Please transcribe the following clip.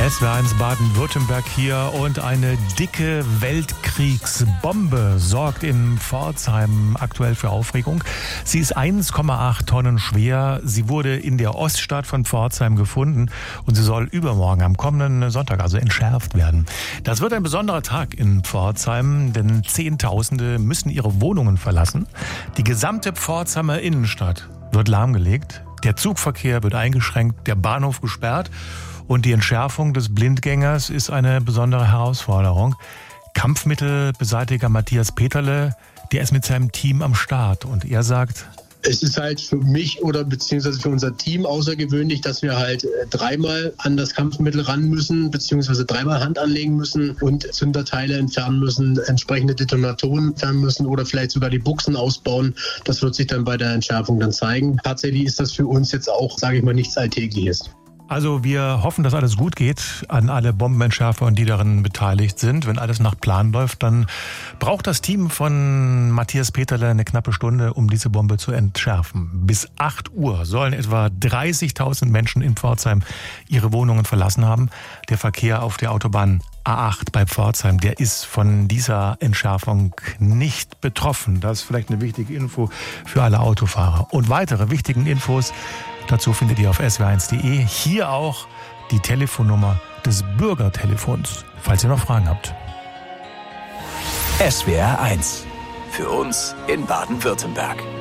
SWR1 Baden-Württemberg hier und eine dicke Weltkriegsbombe sorgt in Pforzheim aktuell für Aufregung. Sie ist 1,8 Tonnen schwer. Sie wurde in der Oststadt von Pforzheim gefunden und sie soll übermorgen am kommenden Sonntag also entschärft werden. Das wird ein besonderer Tag in Pforzheim, denn Zehntausende müssen ihre Wohnungen verlassen. Die gesamte Pforzheimer Innenstadt wird lahmgelegt. Der Zugverkehr wird eingeschränkt, der Bahnhof gesperrt. Und die Entschärfung des Blindgängers ist eine besondere Herausforderung. Kampfmittelbeseitiger Matthias Peterle, der ist mit seinem Team am Start. Und er sagt: Es ist halt für mich oder beziehungsweise für unser Team außergewöhnlich, dass wir halt dreimal an das Kampfmittel ran müssen, beziehungsweise dreimal Hand anlegen müssen und Zünderteile entfernen müssen, entsprechende Detonatoren entfernen müssen oder vielleicht sogar die Buchsen ausbauen. Das wird sich dann bei der Entschärfung dann zeigen. Tatsächlich ist das für uns jetzt auch, sage ich mal, nichts Alltägliches. Also wir hoffen, dass alles gut geht an alle Bombenentschärfer, die darin beteiligt sind. Wenn alles nach Plan läuft, dann braucht das Team von Matthias Peterle eine knappe Stunde, um diese Bombe zu entschärfen. Bis 8 Uhr sollen etwa 30.000 Menschen in Pforzheim ihre Wohnungen verlassen haben. Der Verkehr auf der Autobahn A8 bei Pforzheim, der ist von dieser Entschärfung nicht betroffen. Das ist vielleicht eine wichtige Info für alle Autofahrer. Und weitere wichtigen Infos dazu findet ihr auf swr1.de. Hier auch die Telefonnummer des Bürgertelefons, falls ihr noch Fragen habt. SWR1. Für uns in Baden-Württemberg.